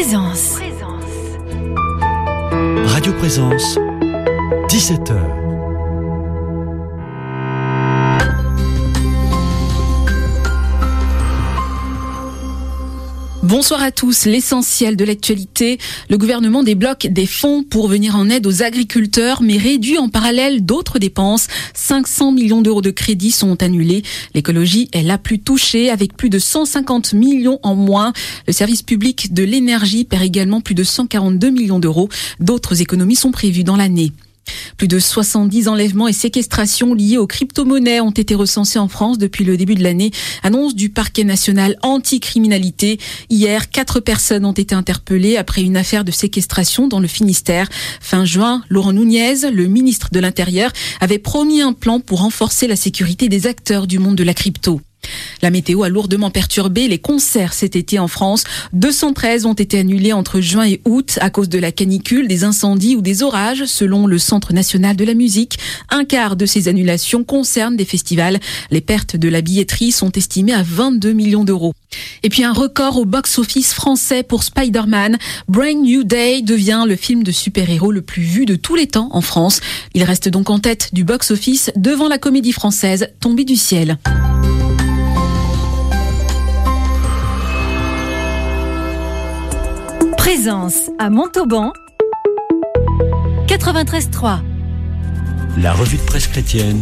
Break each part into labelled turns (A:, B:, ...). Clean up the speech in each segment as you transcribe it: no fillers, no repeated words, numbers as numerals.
A: Présence.
B: Radio Présence, 17h.
A: Bonsoir à tous. L'essentiel de l'actualité, le gouvernement débloque des fonds pour venir en aide aux agriculteurs, mais réduit en parallèle d'autres dépenses. 500 millions d'euros de crédits sont annulés. L'écologie est la plus touchée, avec plus de 150 millions en moins. Le service public de l'énergie perd également plus de 142 millions d'euros. D'autres économies sont prévues dans l'année. Plus de 70 enlèvements et séquestrations liés aux crypto-monnaies ont été recensés en France depuis le début de l'année. Annonce du parquet national anti-criminalité. Hier, 4 personnes ont été interpellées après une affaire de séquestration dans le Finistère. Fin juin, Laurent Nunez, le ministre de l'Intérieur, avait promis un plan pour renforcer la sécurité des acteurs du monde de la crypto. La météo a lourdement perturbé les concerts cet été en France. 213 ont été annulés entre juin et août à cause de la canicule, des incendies ou des orages, selon le Centre national de la musique. Un quart de ces annulations concernent des festivals. Les pertes de la billetterie sont estimées à 22 millions d'euros. Et puis un record au box-office français pour Spider-Man. Brand New Day devient le film de super-héros le plus vu de tous les temps en France. Il reste donc en tête du box-office devant la comédie française Tombée du ciel.
C: Présence à Montauban, 93.3.
B: La revue de presse chrétienne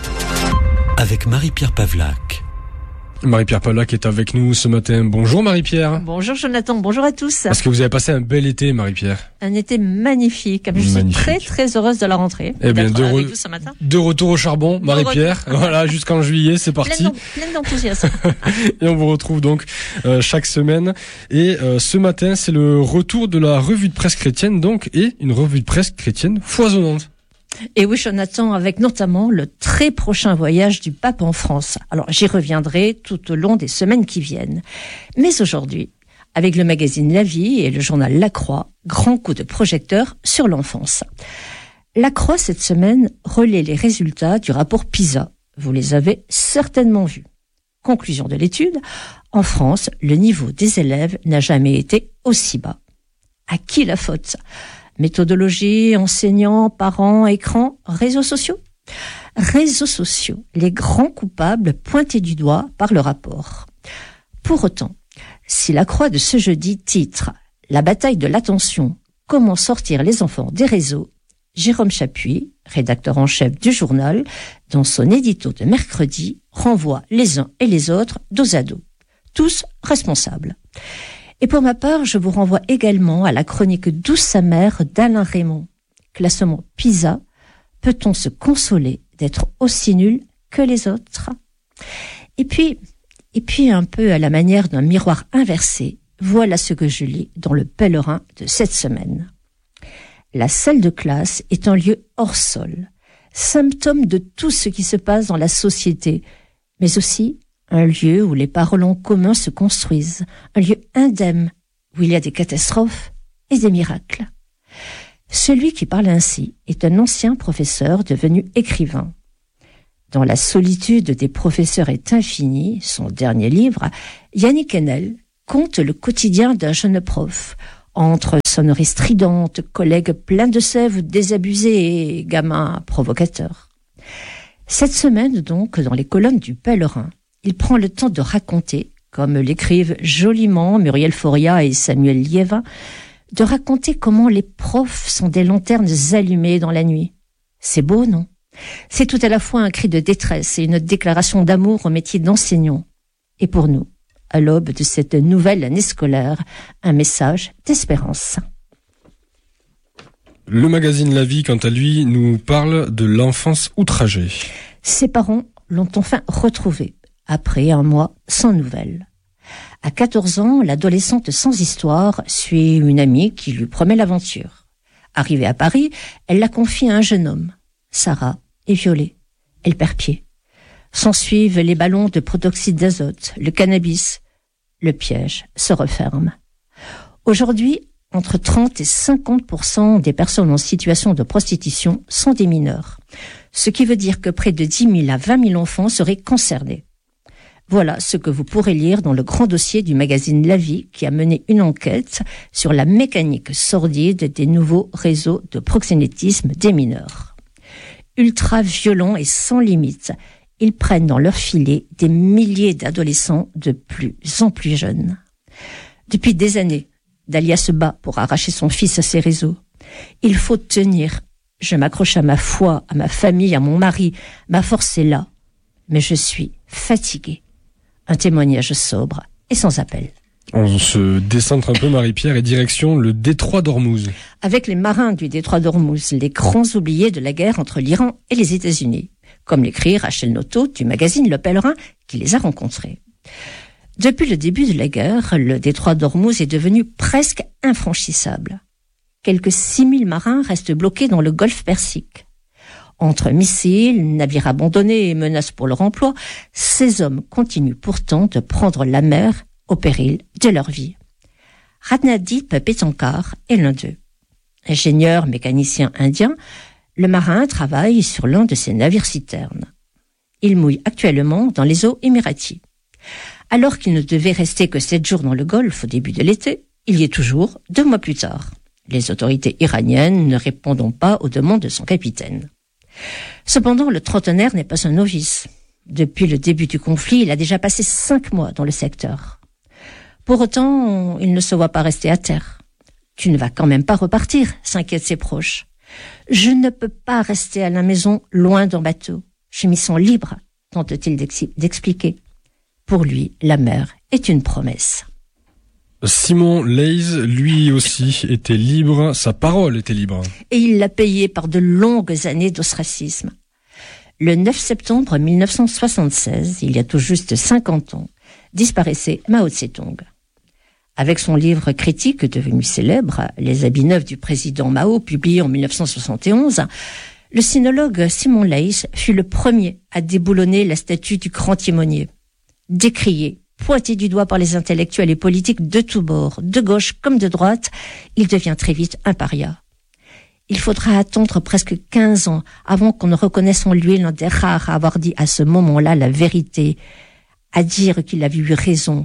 B: avec Marie-Pierre Pavlac.
D: Marie-Pierre Pavlac est avec nous ce matin. Bonjour Marie-Pierre.
E: Bonjour Jonathan, bonjour à tous.
D: Parce que vous avez passé un bel été, Marie-Pierre.
E: Un été magnifique. Je suis très très heureuse de la rentrée.
D: Eh bien,
E: avec vous ce matin.
D: De retour au charbon, Marie-Pierre. Voilà, jusqu'en juillet, c'est parti.
E: Pleine d'enthousiasme.
D: Et on vous retrouve donc chaque semaine. Et ce matin, c'est le retour de la revue de presse chrétienne, donc, et une revue de presse chrétienne foisonnante.
E: Et oui, Jonathan, avec notamment le très prochain voyage du pape en France. Alors, j'y reviendrai tout au long des semaines qui viennent. Mais aujourd'hui, avec le magazine La Vie et le journal La Croix, grand coup de projecteur sur l'enfance. La Croix, cette semaine, relaie les résultats du rapport PISA. Vous les avez certainement vus. Conclusion de l'étude, en France, le niveau des élèves n'a jamais été aussi bas. À qui la faute ? Méthodologie, enseignants, parents, écrans, réseaux sociaux. Réseaux sociaux, les grands coupables pointés du doigt par le rapport. Pour autant, si La Croix de ce jeudi titre « La bataille de l'attention, comment sortir les enfants des réseaux », Jérôme Chapuis, rédacteur en chef du journal, dans son édito de mercredi, renvoie les uns et les autres dos à dos. Tous responsables. Et pour ma part, je vous renvoie également à la chronique douce amère d'Alain Raymond. Classement PISA, peut-on se consoler d'être aussi nul que les autres ? Et puis un peu à la manière d'un miroir inversé, voilà ce que je lis dans le Pèlerin de cette semaine. La salle de classe est un lieu hors sol, symptôme de tout ce qui se passe dans la société, mais aussi un lieu où les paroles en commun se construisent, un lieu indemne où il y a des catastrophes et des miracles. Celui qui parle ainsi est un ancien professeur devenu écrivain. Dans La solitude des professeurs est infinie, son dernier livre, Yannick Enel conte le quotidien d'un jeune prof, entre sonneries stridentes, collègues pleins de sève ou désabusés et gamins provocateurs. Cette semaine donc, dans les colonnes du Pèlerin, il prend le temps de raconter, comme l'écrivent joliment Muriel Foria et Samuel Liévin, de raconter comment les profs sont des lanternes allumées dans la nuit. C'est beau, non ? C'est tout à la fois un cri de détresse et une déclaration d'amour au métier d'enseignant. Et pour nous, à l'aube de cette nouvelle année scolaire, un message d'espérance.
D: Le magazine La Vie, quant à lui, nous parle de l'enfance outragée.
E: Ses parents l'ont enfin retrouvé. Après un mois sans nouvelles. À 14 ans, l'adolescente sans histoire suit une amie qui lui promet l'aventure. Arrivée à Paris, elle la confie à un jeune homme. Sarah est violée. Elle perd pied. S'ensuivent les ballons de protoxyde d'azote, le cannabis. Le piège se referme. Aujourd'hui, entre 30 et 50% des personnes en situation de prostitution sont des mineurs. Ce qui veut dire que près de 10 000 à 20 000 enfants seraient concernés. Voilà ce que vous pourrez lire dans le grand dossier du magazine La Vie qui a mené une enquête sur la mécanique sordide des nouveaux réseaux de proxénétisme des mineurs. Ultra violents et sans limite, ils prennent dans leur filet des milliers d'adolescents de plus en plus jeunes. Depuis des années, Dalia se bat pour arracher son fils à ces réseaux. Il faut tenir. Je m'accroche à ma foi, à ma famille, à mon mari. Ma force est là. Mais je suis fatiguée. Un témoignage sobre et sans appel.
D: On se décentre un peu, Marie-Pierre, et direction le détroit d'Ormuz.
E: Avec les marins du détroit d'Ormuz, les grands oubliés de la guerre entre l'Iran et les États-Unis, comme l'écrit Rachel Noto du magazine Le Pèlerin qui les a rencontrés. Depuis le début de la guerre, le détroit d'Ormuz est devenu presque infranchissable. Quelques 6000 marins restent bloqués dans le golfe Persique. Entre missiles, navires abandonnés et menaces pour leur emploi, ces hommes continuent pourtant de prendre la mer au péril de leur vie. Ratnadip Petankar est l'un d'eux. Ingénieur mécanicien indien, le marin travaille sur l'un de ses navires-citernes. Il mouille actuellement dans les eaux émiraties. Alors qu'il ne devait rester que 7 jours dans le golfe au début de l'été, il y est toujours 2 mois plus tard. Les autorités iraniennes ne répondant pas aux demandes de son capitaine. Cependant, le trentenaire n'est pas un novice. Depuis le début du conflit, il a déjà passé 5 mois dans le secteur. Pour autant, il ne se voit pas rester à terre. « Tu ne vas quand même pas repartir », s'inquiètent ses proches. « Je ne peux pas rester à la maison loin d'un bateau. Je m'y sens libre », tente-t-il d'expliquer. Pour lui, la mer est une promesse.
D: Simon Leys, lui aussi, était libre, sa parole était libre.
E: Et il l'a payé par de longues années d'ostracisme. Le 9 septembre 1976, il y a tout juste 50 ans, disparaissait Mao Tse-tung. Avec son livre critique devenu célèbre, Les habits neufs du président Mao, publié en 1971, le sinologue Simon Leys fut le premier à déboulonner la statue du grand timonier. Décrié, pointé du doigt par les intellectuels et politiques de tous bords, de gauche comme de droite, il devient très vite un paria. Il faudra attendre presque 15 ans avant qu'on ne reconnaisse en lui l'un des rares à avoir dit à ce moment-là la vérité, à dire qu'il avait eu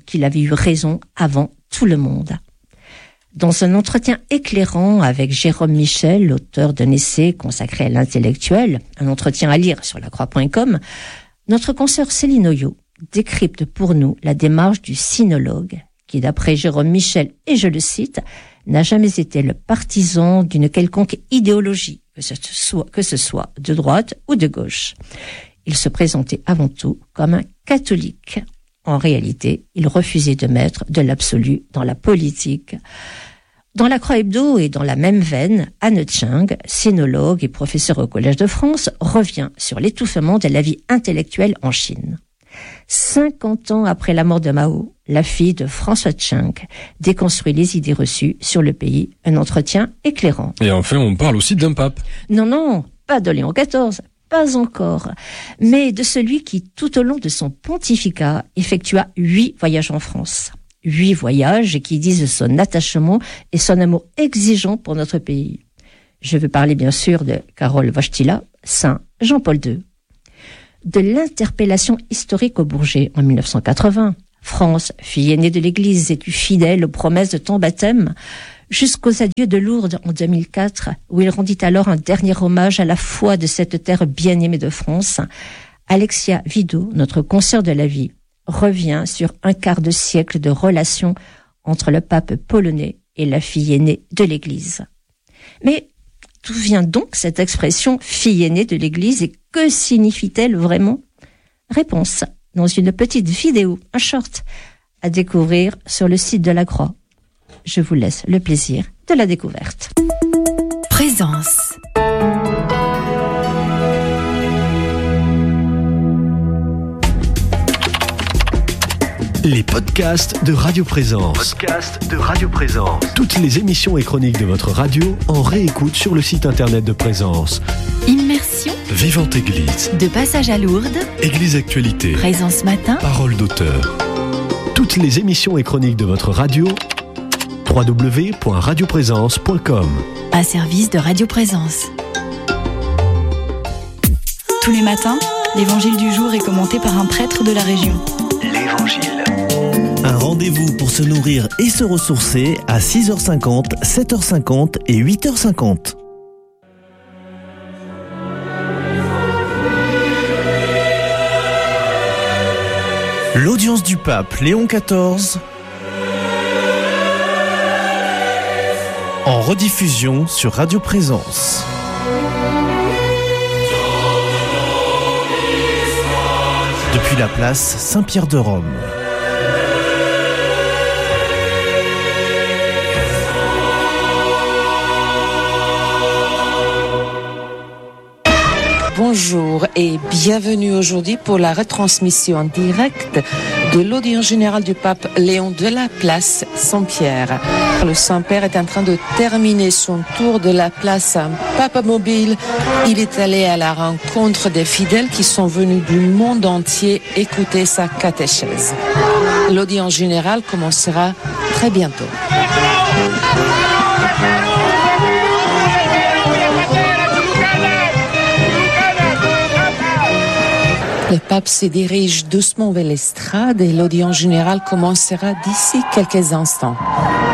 E: raison avant tout le monde. Dans un entretien éclairant avec Jérôme Michel, auteur d'un essai consacré à l'intellectuel, un entretien à lire sur lacroix.com, notre consoeur Céline Oyo décrypte pour nous la démarche du sinologue, qui d'après Jérôme Michel, et je le cite, n'a jamais été le partisan d'une quelconque idéologie, que ce soit de droite ou de gauche. Il se présentait avant tout comme un catholique. En réalité, il refusait de mettre de l'absolu dans la politique. Dans la Croix Hebdo et dans la même veine, Anne Cheng, sinologue et professeur au Collège de France, revient sur l'étouffement de la vie intellectuelle en Chine. 50 ans après la mort de Mao, la fille de François Cheng déconstruit les idées reçues sur le pays, un entretien éclairant.
D: Et enfin, on parle aussi d'un pape.
E: Non, pas de Léon XIV, pas encore, mais de celui qui, tout au long de son pontificat, effectua 8 voyages en France. 8 voyages qui disent son attachement et son amour exigeant pour notre pays. Je veux parler bien sûr de Karol Wojtyła, Saint Jean-Paul II. De l'interpellation historique au Bourget en 1980, France, fille aînée de l'Église, es-tu fidèle aux promesses de ton baptême, jusqu'aux adieux de Lourdes en 2004, où il rendit alors un dernier hommage à la foi de cette terre bien-aimée de France, Alexia Wido, notre consoeur de la vie, revient sur un quart de siècle de relations entre le pape polonais et la fille aînée de l'Église. Mais d'où vient donc cette expression « fille aînée de l'Église » et que signifie-t-elle vraiment ? Réponse dans une petite vidéo, un short, à découvrir sur le site de la Croix. Je vous laisse le plaisir de la découverte.
C: Présence.
B: Les podcasts de Radio Présence. Toutes les émissions et chroniques de votre radio en réécoute sur le site internet de Présence.
C: Immersion.
B: Vivante Église.
C: De passage à Lourdes.
B: Église Actualité.
C: Présence matin.
B: Parole d'auteur. Toutes les émissions et chroniques de votre radio. www.radioprésence.com.
C: Un service de Radio Présence. Tous les matins, l'évangile du jour est commenté par un prêtre de la région.
B: l'Évangile.
F: Un rendez-vous pour se nourrir et se ressourcer à 6h50, 7h50 et 8h50. L'audience du pape Léon XIV en rediffusion sur Radio Présence. Depuis la place Saint-Pierre de Rome.
G: Bonjour et bienvenue aujourd'hui pour la retransmission en direct de l'audience générale du pape Léon de la place Saint-Pierre. Le Saint-Père est en train de terminer son tour de la place Papa Mobile. Il est allé à la rencontre des fidèles qui sont venus du monde entier écouter sa catéchèse. L'audience générale commencera très bientôt. Le pape se dirige doucement vers l'estrade et l'audience générale commencera d'ici quelques instants.